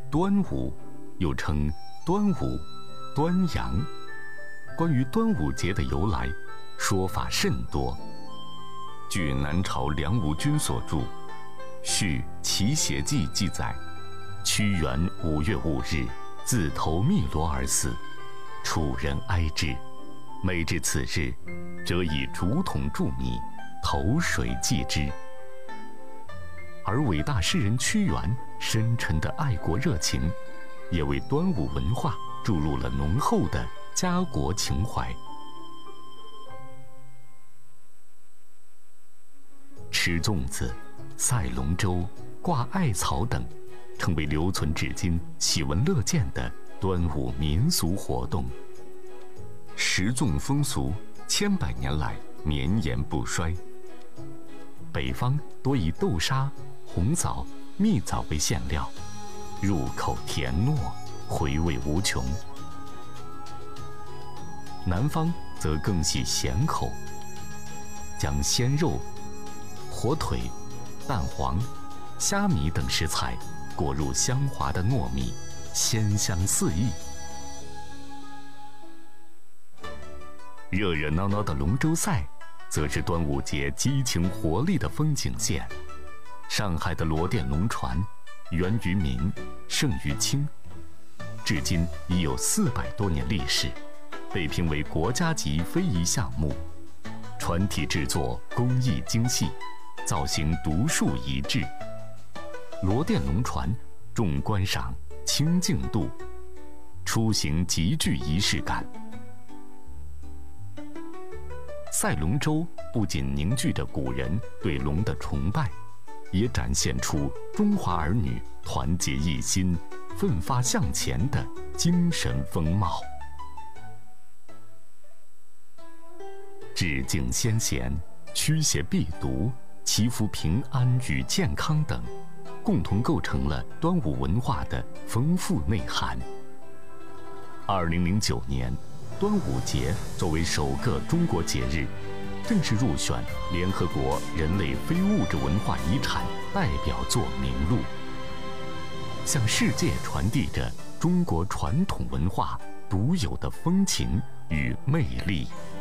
端午又称端午、端阳。关于端午节的由来，说法甚多。据南朝梁吴君所著《续齐谐记》记载，屈原5月5日自投汨罗而死，楚人哀之，每至此日，则以竹筒注米，投水祭之。而伟大诗人屈原深沉的爱国热情，也为端午文化注入了浓厚的家国情怀。吃粽子、赛龙舟、挂艾草等，成为留存至今、喜闻乐见的端午民俗活动。食粽风俗千百年来绵延不衰。北方多以豆沙、红枣、蜜枣为馅料，入口甜糯，回味无穷。南方则更喜咸口，将鲜肉、火腿、蛋黄、虾米等食材裹入香滑的糯米，鲜香四溢。热热闹闹的龙舟赛，则是端午节激情活力的风景线。上海的罗店龙船，源于明，盛于清，至今已有400多年历史，被评为国家级非遗项目。船体制作工艺精细，造型独树一帜。罗店龙船重观赏，轻竞渡，出行极具仪式感。赛龙舟不仅凝聚着古人对龙的崇拜，也展现出中华儿女团结一心、奋发向前的精神风貌。致敬先贤、驱邪避毒、祈福平安与健康等，共同构成了端午文化的丰富内涵。2009年，端午节作为首个中国节日，正式入选联合国人类非物质文化遗产代表作名录，向世界传递着中国传统文化独有的风情与魅力。